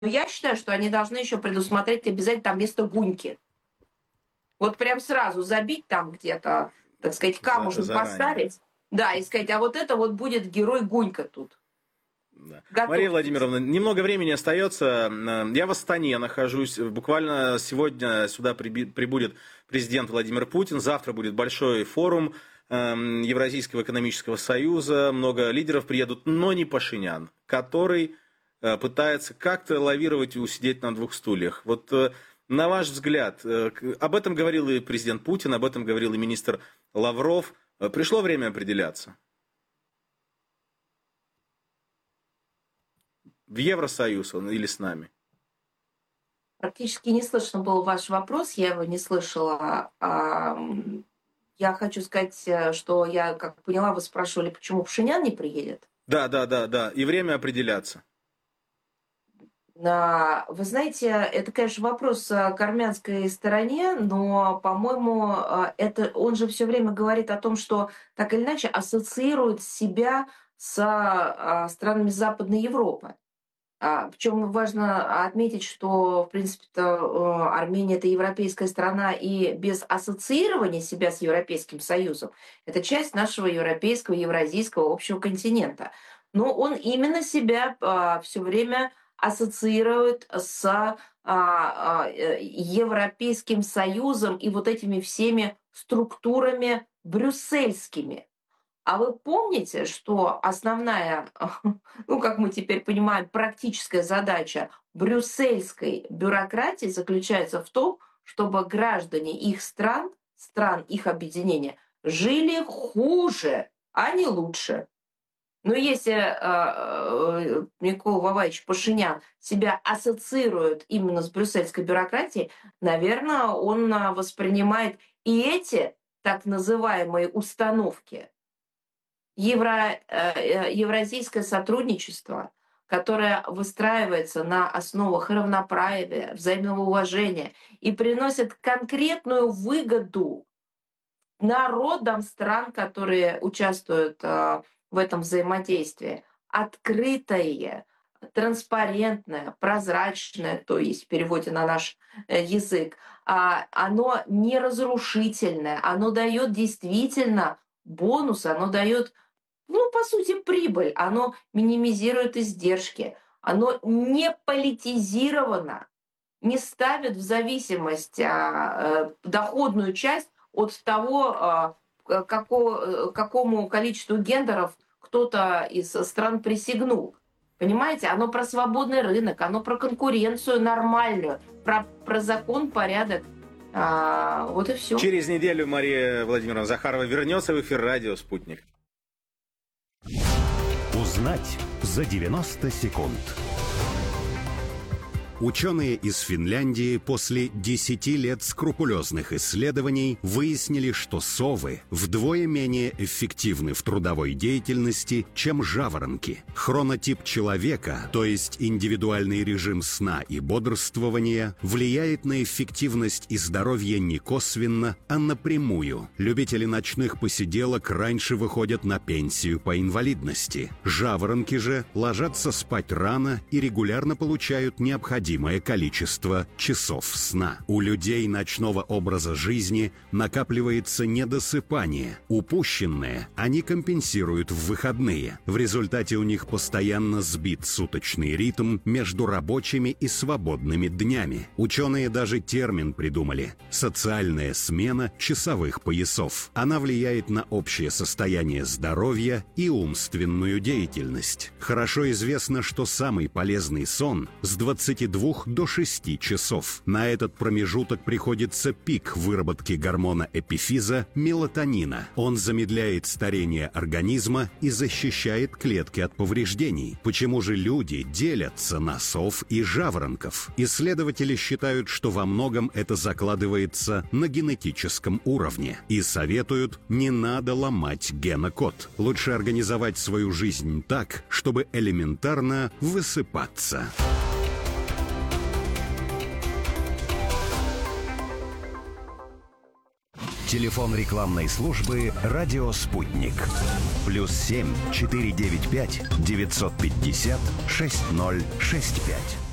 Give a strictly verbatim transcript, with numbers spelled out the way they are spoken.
я считаю, что они должны еще предусмотреть обязательно там место Гуньки. Вот прям сразу забить там где-то, так сказать, камушек За, поставить. Да, и сказать, а вот это вот будет герой Гунька тут. Да. Готовьтесь. Мария Владимировна, немного времени остается. Я в Астане нахожусь. Буквально сегодня сюда прибудет президент Владимир Путин. Завтра будет большой форум Евразийского экономического союза. Много лидеров приедут, но не Пашинян, который пытается как-то лавировать и усидеть на двух стульях. Вот на ваш взгляд, об этом говорил и президент Путин, об этом говорил и министр Лавров. Пришло время определяться. В Евросоюз он или с нами? Практически не слышно был ваш вопрос, я его не слышала. Я хочу сказать, что я, как поняла, вы спрашивали, почему Пашинян не приедет? Да, да, да, да. И время определяться. Вы знаете, это, конечно, вопрос к армянской стороне, но, по-моему, это, он же все время говорит о том, что так или иначе ассоциирует себя с странами Западной Европы. Причем важно отметить, что, в принципе-то, Армения — это европейская страна, и без ассоциирования себя с Европейским Союзом это часть нашего европейского, евразийского общего континента. Но он именно себя все время ассоциирует с Европейским Союзом и вот этими всеми структурами брюссельскими. А вы помните, что основная, ну, как мы теперь понимаем, практическая задача брюссельской бюрократии заключается в том, чтобы граждане их стран, стран их объединения, жили хуже, а не лучше. Но если э, Никола Воваевич Пашинян себя ассоциирует именно с брюссельской бюрократией, наверное, он воспринимает и эти так называемые установки. Евро, э, евразийское сотрудничество, которое выстраивается на основах равноправия, взаимного уважения и приносит конкретную выгоду народам стран, которые участвуют э, в этом взаимодействии, открытое, транспарентное, прозрачное, то есть в переводе на наш э, язык, а, оно не разрушительное, оно дает действительно бонус, оно дает, ну, по сути, прибыль, оно минимизирует издержки, оно не политизировано, не ставит в зависимость а, а, доходную часть от того, а, какого, какому количеству гендеров кто-то из стран присягнул. Понимаете, оно про свободный рынок, оно про конкуренцию нормальную, про, про закон, порядок. А, вот и все. Через неделю Мария Владимировна Захарова вернется в эфир радио «Спутник». Узнать за девяносто секунд. Ученые из Финляндии после десяти лет скрупулезных исследований выяснили, что совы вдвое менее эффективны в трудовой деятельности, чем жаворонки. Хронотип человека, то есть индивидуальный режим сна и бодрствования, влияет на эффективность и здоровье не косвенно, а напрямую. Любители ночных посиделок раньше выходят на пенсию по инвалидности. Жаворонки же ложатся спать рано и регулярно получают необходимые количество часов сна. У людей ночного образа жизни накапливается недосыпание. Упущенное они компенсируют в выходные. В результате у них постоянно сбит суточный ритм между рабочими и свободными днями. Ученые даже термин придумали – социальная смена часовых поясов. Она влияет на общее состояние здоровья и умственную деятельность. Хорошо известно, что самый полезный сон с двадцати двух до шести часов. На этот промежуток приходится пик выработки гормона эпифиза мелатонина. Он замедляет старение организма и защищает клетки от повреждений. Почему же люди делятся на сов и жаворонков? Исследователи считают, что во многом это закладывается на генетическом уровне и советуют: не надо ломать генокод. Лучше организовать свою жизнь так, чтобы элементарно высыпаться. Телефон рекламной службы «Радио Спутник». Плюс семь четыре девять пять девятьсот пятьдесят шесть ноль шесть пять.